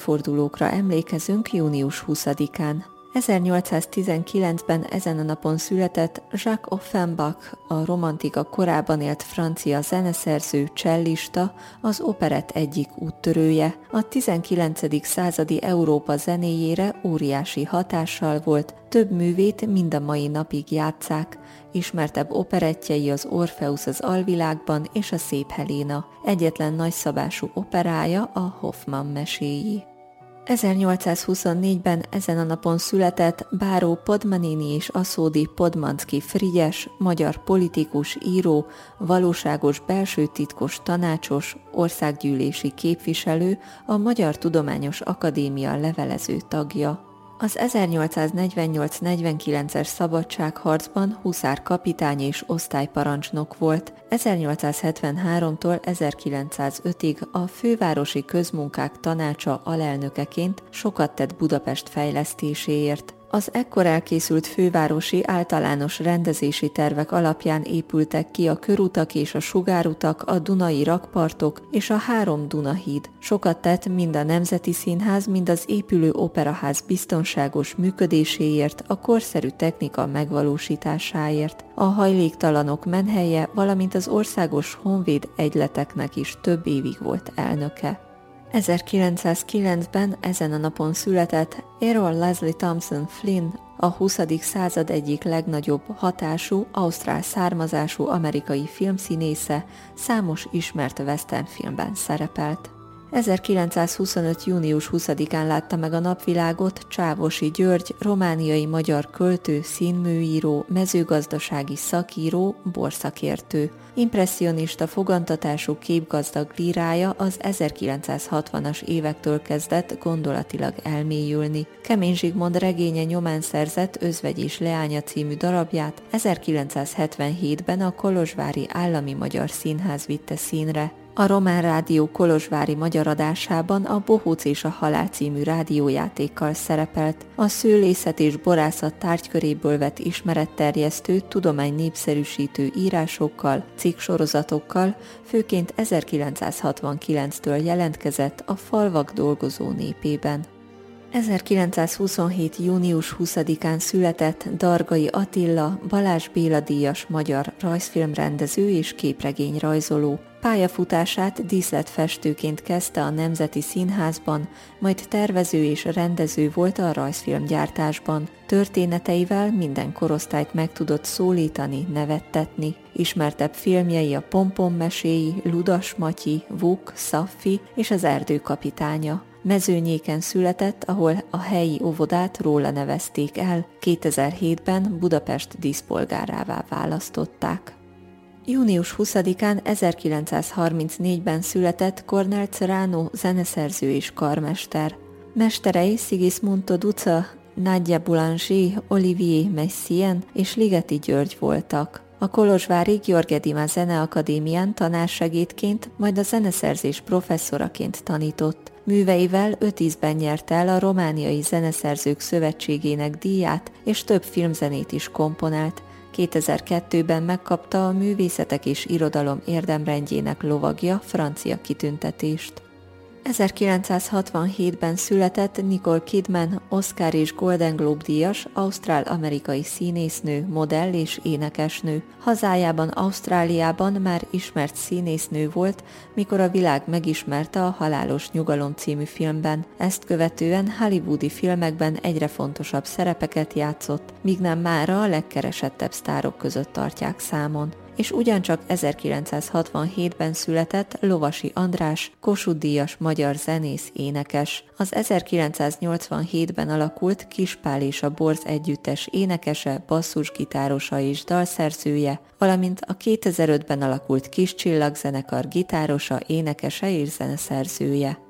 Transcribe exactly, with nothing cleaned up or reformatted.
évfordulókra emlékezünk június huszadikán. ezernyolcszáztizenkilencben ezen a napon született Jacques Offenbach, a romantika korában élt francia zeneszerző, csellista, az operett egyik úttörője. A tizenkilencedik századi Európa zenéjére óriási hatással volt, több művét mind a mai napig játsszák. Ismertebb operettjei az Orfeusz az alvilágban és a Szép Heléna. Egyetlen nagyszabású operája a Hoffmann meséi. ezernyolcszázhuszonnégyben ezen a napon született Báró Podmanini és Aszódi Podmanszky Frigyes, magyar politikus, író, valóságos belső titkos tanácsos, országgyűlési képviselő, a Magyar Tudományos Akadémia levelező tagja. Az ezernyolcszáznegyvennyolc-negyvenkilences szabadságharcban huszárkapitány és osztályparancsnok volt. ezernyolcszázhetvenháromtól ezerkilencszázötig a Fővárosi Közmunkák Tanácsa alelnökeként sokat tett Budapest fejlesztéséért. Az ekkor elkészült fővárosi általános rendezési tervek alapján épültek ki a körutak és a sugárutak, a dunai rakpartok és a három Dunahíd. Sokat tett mind a Nemzeti Színház, mind az épülő operaház biztonságos működéséért, a korszerű technika megvalósításáért. A hajléktalanok menhelye, valamint az országos honvéd egyleteknek is több évig volt elnöke. ezerkilencszázkilencben ezen a napon született Errol Leslie Thompson Flynn, a huszadik század egyik legnagyobb hatású, ausztrál származású amerikai filmszínésze, számos ismert western filmben szerepelt. ezerkilencszázhuszonöt. június huszadikán látta meg a napvilágot Csávosi György, romániai magyar költő, színműíró, mezőgazdasági szakíró, borszakértő. Impresszionista fogantatású képgazdag lírája az ezerkilencszázhatvanas évektől kezdett gondolatilag elmélyülni. Kemény Zsigmond regénye nyomán szerzett Özvegy és leánya című darabját ezerkilencszázhetvenhétben a kolozsvári Állami Magyar Színház vitte színre. A Román Rádió kolozsvári magyar adásában a Bohóc és a halál című rádiójátékkal szerepelt. A szőlészet és borászat tárgyköréből vett ismeretterjesztő, tudomány népszerűsítő írásokkal, cikksorozatokkal, főként ezerkilencszázhatvankilenctől jelentkezett a Falvak dolgozó népében. ezerkilencszázhuszonhét. június huszadikán született Dargai Attila, Balázs Béla díjas magyar rajzfilmrendező és képregényrajzoló. Pályafutását díszletfestőként kezdte a Nemzeti Színházban, majd tervező és rendező volt a rajzfilmgyártásban. Történeteivel minden korosztályt meg tudott szólítani, nevettetni. Ismertebb filmjei a Pompom meséi, Ludas Matyi, Vuk, Szaffi és az Erdőkapitánya. Mezőnyéken született, ahol a helyi óvodát róla nevezték el, kétezer-hétben Budapest díszpolgárává választották. június huszadikán ezerkilencszázharmincnégyben született Cornel Serrano, zeneszerző és karmester. Mesterei Sigismund Duca, Nadia Boulanger, Olivier Messiaen és Ligeti György voltak. A kolozsvári Gheorghe Dima Zeneakadémián tanársegédként, majd a zeneszerzés professzoraként tanított. Műveivel öt ízben nyerte el a Romániai Zeneszerzők Szövetségének díját, és több filmzenét is komponált. kétezer-kettőben megkapta a Művészetek és Irodalom érdemrendjének lovagja francia kitüntetést. ezerkilencszázhatvanhétben született Nicole Kidman, Oscar és Golden Globe díjas, ausztrál-amerikai színésznő, modell és énekesnő. Hazájában, Ausztráliában már ismert színésznő volt, mikor a világ megismerte a Halálos nyugalom című filmben. Ezt követően hollywoodi filmekben egyre fontosabb szerepeket játszott, míg nem mára a legkeresettebb sztárok között tartják számon. És ugyancsak ezerkilencszázhatvanhétben született Lovasi András, Kossuth-díjas magyar zenész, énekes. Az ezerkilencszáznyolcvanhétben alakult Kispál és a Borz együttes énekese, basszusgitárosa és dalszerzője, valamint a kétezer-ötben alakult Kis Csillag zenekar gitárosa, énekese és zeneszerzője.